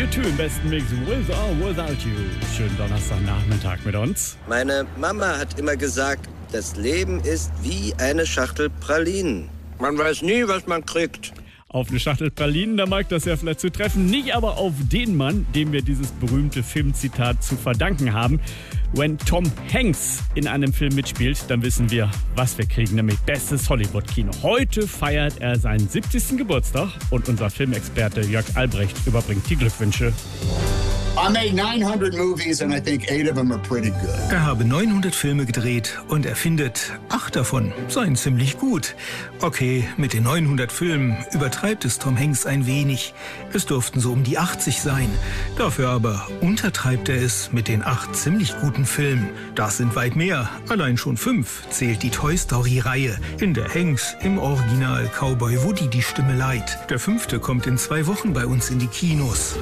U2 im besten Mix With or Without You. Schönen Donnerstagnachmittag mit uns. Meine Mama hat immer gesagt, das Leben ist wie eine Schachtel Pralinen. Man weiß nie, was man kriegt. Auf eine Schachtel Pralinen, da mag das ja vielleicht zu treffen, nicht aber auf den Mann, dem wir dieses berühmte Filmzitat zu verdanken haben. Wenn Tom Hanks in einem Film mitspielt, dann wissen wir, was wir kriegen, nämlich bestes Hollywood-Kino. Heute feiert er seinen 70. Geburtstag und unser Filmexperte Jörg Albrecht überbringt die Glückwünsche. I made 900 movies and I think 8 of them are pretty good. Er habe 900 Filme gedreht und er findet, 8 davon seien ziemlich gut. Okay, mit den 900 Filmen übertreibt es Tom Hanks ein wenig. Es durften so um die 80 sein. Dafür aber untertreibt er es mit den 8 ziemlich guten Filmen. Das sind weit mehr. Allein schon 5 zählt die Toy Story-Reihe, in der Hanks im Original Cowboy Woody die Stimme leiht. Der 5. kommt in 2 Wochen bei uns in die Kinos.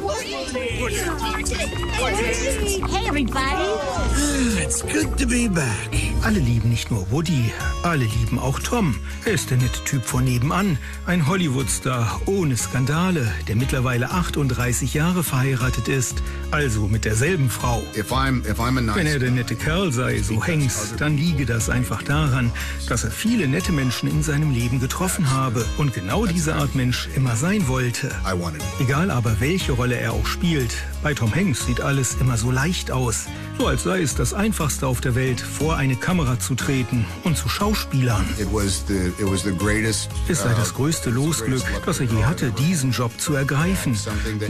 Hey, everybody. It's good to be back. Alle lieben nicht nur Woody, alle lieben auch Tom. Er ist der nette Typ von nebenan, ein Hollywood-Star ohne Skandale, der mittlerweile 38 Jahre verheiratet ist, also mit derselben Frau. Wenn er der nette Kerl sei, so Hanks, dann liege das einfach daran, dass er viele nette Menschen in seinem Leben getroffen habe und genau diese Art Mensch immer sein wollte. Egal aber, welche Rolle er auch spielt, bei Tom Hanks sieht alles immer so leicht aus. So als sei es das Einfachste auf der Welt, vor eine Kamera zu treten und zu schauspielern. Es sei das größte Losglück, das er je hatte, diesen Job zu ergreifen.